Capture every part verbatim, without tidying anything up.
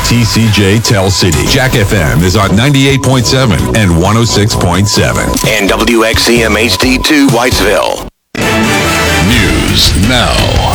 T C J Tell City. Jack F M is on ninety-eight point seven and one oh six point seven. And W X E M H D two Whitesville. News now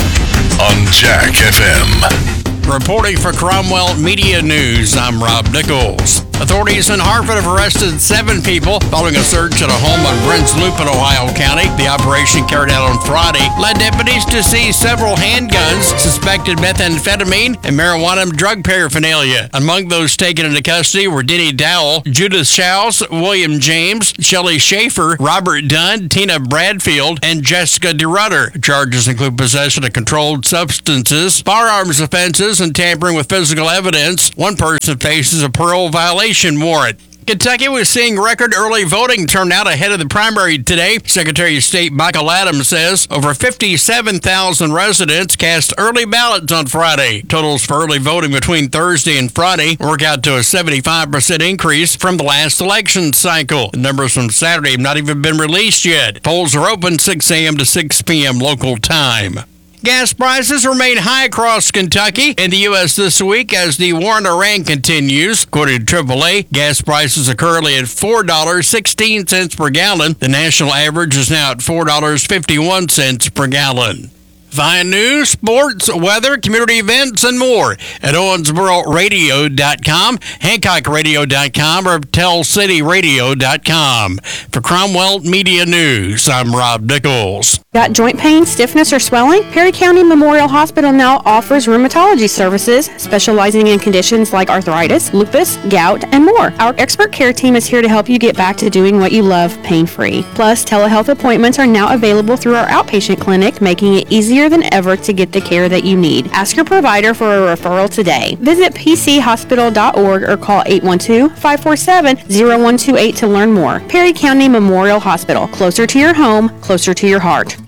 on Jack F M. Reporting for Cromwell Media News, I'm Rob Nichols. Authorities in Hartford have arrested seven people following a search at a home in Brent's Loop in Ohio County. The operation, carried out on Friday, led deputies to seize several handguns, suspected methamphetamine, and marijuana drug paraphernalia. Among those taken into custody were Denny Dowell, Judith Schaus, William James, Shelley Schaefer, Robert Dunn, Tina Bradfield, and Jessica DeRutter. Charges include possession of controlled substances, firearms offenses, and tampering with physical evidence. One person faces a parole violation warrant. Kentucky was seeing record early voting turnout ahead of the primary today. Secretary of State Michael Adams says over fifty-seven thousand residents cast early ballots on Friday. Totals for early voting between Thursday and Friday work out to a seventy-five percent increase from the last election cycle. The numbers from Saturday have not even been released yet. Polls are open six a.m. to six p.m. local time. Gas prices remain high across Kentucky and the U S this week as the war in Iran continues. According to triple A, gas prices are currently at four dollars and sixteen cents per gallon. The national average is now at four dollars and fifty-one cents per gallon. Find news, sports, weather, community events, and more at Owensboro Radio dot com, Hancock Radio dot com, or Tell City Radio dot com. For Cromwell Media News, I'm Rob Nichols. Got joint pain, stiffness, or swelling? Perry County Memorial Hospital now offers rheumatology services, specializing in conditions like arthritis, lupus, gout, and more. Our expert care team is here to help you get back to doing what you love pain-free. Plus, telehealth appointments are now available through our outpatient clinic, making it easier than ever to get the care that you need. Ask your provider for a referral today. Visit p c hospital dot org or call eight one two, five four seven, zero one two eight to learn more. Perry County Memorial Hospital, closer to your home, closer to your heart.